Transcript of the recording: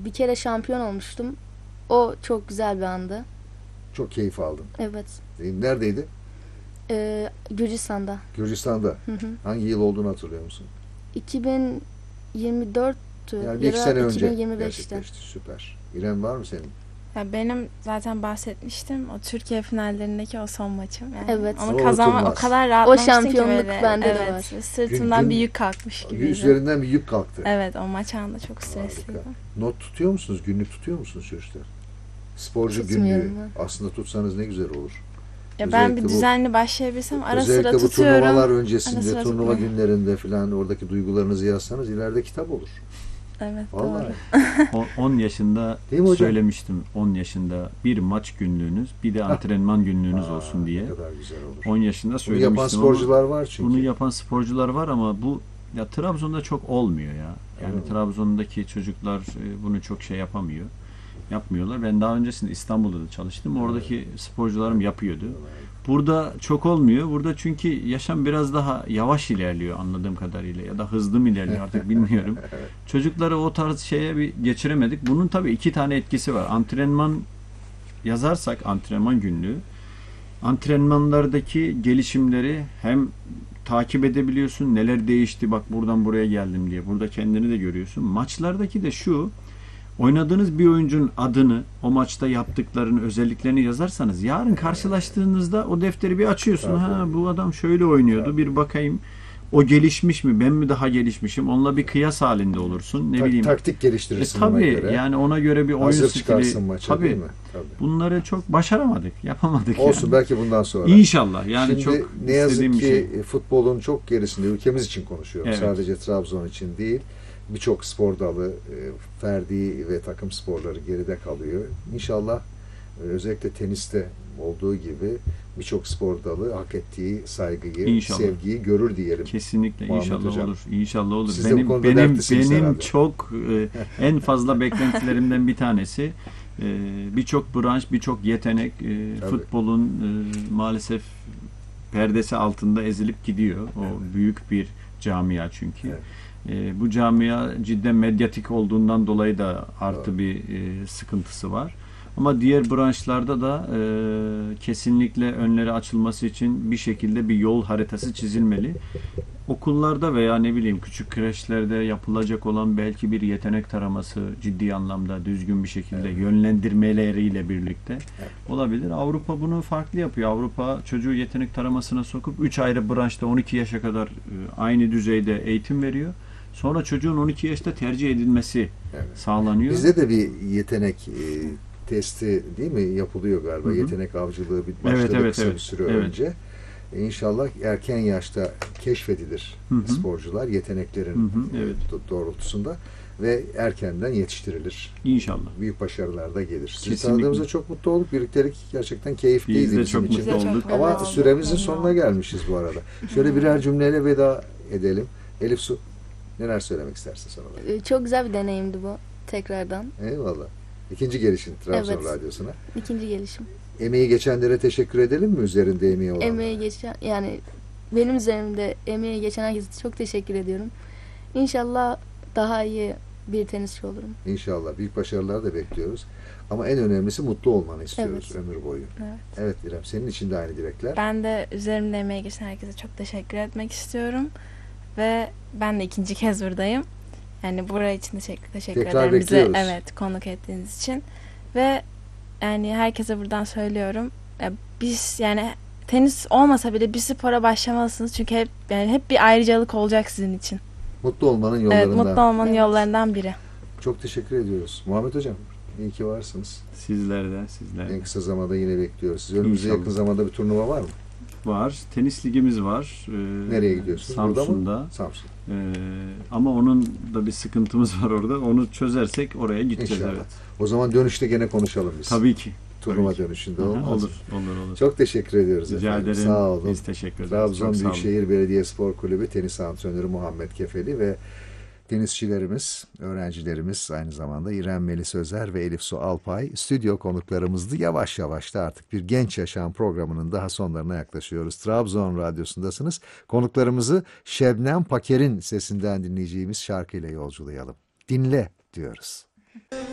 bir kere şampiyon olmuştum. O çok güzel bir andı. Çok keyif aldın. Evet. Neredeydi? Gürcistan'da. Gürcistan'da. Hı hı. Hangi yıl olduğunu hatırlıyor musun? 2024'tü. Yani bir iki sene önce 2025'te. gerçekleşti. Süper. İrem var mı senin? Ya benim zaten bahsetmiştim o Türkiye finallerindeki o son maçım. Yani Evet. onu O kazanma o unutulmaz. kadar O rahatlamıştım ki şampiyonluk böyle. bende de Evet, var. sırtımdan bir yük kalkmış gibiydi. Üzerinden bir yük kalktı. Evet, o maç anında çok stresliydim. Harika. Not tutuyor musunuz? Günlük tutuyor musunuz çocuklar? Sporcu Tutmuyorum günlüğü. ben. Aslında tutsanız ne güzel olur. Ya ben Özellikle bir düzenli başlayabilsem ara sıra özellikle bu tutuyorum. turnuvalar Ara öncesinde, sıra turnuva tutmuyorum. günlerinde falan oradaki duygularınızı yazsanız ileride kitap olur. Evet, Vallahi. doğru. 10 yaşında Değil mi hocam? söylemiştim. 10 yaşında bir maç günlüğünüz, bir de antrenman günlüğünüz olsun diye. Ne kadar güzel olur. 10 yaşında Bunu söylemiştim yapan sporcular var çünkü. Bunu yapan sporcular var ama bu ya Trabzon'da çok olmuyor ya. Yani Evet. Trabzon'daki çocuklar bunu çok şey yapamıyor. Yapmıyorlar. Ben daha öncesinde İstanbul'da da çalıştım. Oradaki sporcularım yapıyordu. Burada çok olmuyor. Burada çünkü yaşam biraz daha yavaş ilerliyor anladığım kadarıyla ya da hızlı mı ilerliyor artık bilmiyorum. Çocukları o tarz şeye bir geçiremedik. Bunun tabii iki tane etkisi var. Antrenman yazarsak antrenman günlüğü antrenmanlardaki gelişimleri hem takip edebiliyorsun. Neler değişti bak buradan buraya geldim diye. Burada kendini de görüyorsun. Maçlardaki de şu oynadığınız bir oyuncunun adını, o maçta yaptıklarını, özelliklerini yazarsanız yarın karşılaştığınızda o defteri bir açıyorsun. Tabii. Ha bu adam şöyle oynuyordu. Bir bakayım o gelişmiş mi? Ben mi daha gelişmişim? Onunla bir kıyas halinde olursun. Ne bileyim. Taktik geliştirirsin ona Tabii göre. yani ona göre bir oyun Hazır stili. çıkarsın maça Tabii. değil mi? Tabii. Bunları çok başaramadık. Yapamadık Olsun yani. belki bundan sonra. İnşallah. Yani Şimdi çok ne yazık istediğim ki bir şey. futbolun çok gerisinde ülkemiz için konuşuyorum. Evet. Sadece Trabzon için değil. Birçok spor dalı, ferdi ve takım sporları geride kalıyor. İnşallah özellikle teniste olduğu gibi birçok spor dalı hak ettiği saygıyı, İnşallah. sevgiyi görür diyelim. Kesinlikle Muhammed inşallah Hocam. olur. İnşallah olur. Siz de bu Benim konuda benim dertlisiniz benim herhalde. çok en fazla beklentilerimden bir tanesi birçok branş, birçok yetenek Tabii. futbolun maalesef perdesi altında ezilip gidiyor. O Evet. büyük bir camia çünkü. Evet. Bu camia cidden medyatik olduğundan dolayı da artı Doğru. bir sıkıntısı var. Ama diğer branşlarda da kesinlikle önleri açılması için bir şekilde bir yol haritası çizilmeli. Okullarda veya ne bileyim küçük kreşlerde yapılacak olan belki bir yetenek taraması ciddi anlamda düzgün bir şekilde yönlendirmeleriyle birlikte olabilir. Avrupa bunu farklı yapıyor. Avrupa çocuğu yetenek taramasına sokup 3 ayrı branşta 12 yaşa kadar aynı düzeyde eğitim veriyor. Sonra çocuğun 12 yaşta tercih edilmesi Evet. sağlanıyor. Bizde de bir yetenek testi değil mi yapılıyor galiba. Hı hı. Yetenek avcılığı başladı Evet, kısa bir süre evet. önce. İnşallah erken yaşta keşfedilir Hı hı. sporcular yeteneklerin Hı hı, evet. doğrultusunda ve erkenden yetiştirilir. İnşallah. Büyük başarılar da gelir. Sizi Kesinlikle. tanıdığımızda çok mutlu olduk. Birliktelik gerçekten keyifliydi Biz de bizim çok için. mutlu olduk. Çok Ama memnun oldum. süremizin Memnun sonuna oldum. gelmişiz bu arada. Şöyle birer cümleyle veda edelim. Elif Su, neler söylemek istersin sana da? Çok güzel bir deneyimdi bu tekrardan. Eyvallah. İkinci gelişin Trabzon Evet. Radyosu'na. İkinci gelişim. Emeği geçenlere teşekkür edelim mi üzerinde emeği olanlara? Emeği geçen yani benim üzerimde emeği geçen herkese çok teşekkür ediyorum. İnşallah daha iyi bir tenisçi olurum. İnşallah. Büyük başarılar da bekliyoruz. Ama en önemlisi mutlu olmanı istiyoruz ömür boyu. Evet. Evet İrem, senin için de aynı dilekler. Ben de üzerimde emeği geçen herkese çok teşekkür etmek istiyorum. Ve ben de ikinci kez buradayım. Yani buraya için de teşekkür Tekrar ederim bize bekliyoruz. konuk ettiğiniz için. Ve yani herkese buradan söylüyorum. Biz yani tenis olmasa bile bir spora başlamalısınız. Çünkü hep bir ayrıcalık olacak sizin için. Mutlu olmanın Evet, yollarından. mutlu olmanın Evet. yollarından biri. Çok teşekkür ediyoruz. Muhammed Hocam, iyi ki varsınız. Sizler de. En kısa zamanda yine bekliyoruz. Siz önümüzde İnşallah. yakın zamanda bir turnuva var mı? Var. Tenis ligimiz var. Nereye gidiyorsunuz? Burada mı? Samsun'da. Samsun. Ama onun da bir sıkıntımız var orada. Onu çözersek oraya gideceğiz. İnşallah. Evet. O zaman dönüşte gene konuşalım biz. Tabii ki. Turnuva tabii ki. dönüşünde Aha, olmaz. olur. Olur. Çok teşekkür ediyoruz Rica efendim. ederim. Sağ olun. Biz teşekkür ederiz. Trabzon Çok sağ olun. Büyükşehir Belediyespor Kulübü tenis antrenörü Muhammed Kefeli ve tenisçilerimiz, öğrencilerimiz aynı zamanda İrem Melis Özer ve Elif Su Alpay stüdyo konuklarımızdı. Yavaş yavaş da artık bir genç yaşam programının daha sonlarına yaklaşıyoruz. Trabzon Radyosu'ndasınız. Konuklarımızı Şebnem Paker'in sesinden dinleyeceğimiz şarkıyla yolculayalım. Dinle diyoruz.